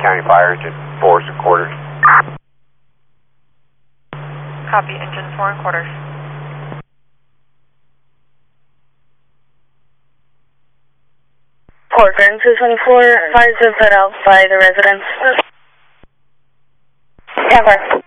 County Fire Engine 4 and quarters. Copy, engine 4 and quarters. Portland 224, fires have put out by the residents. Cover.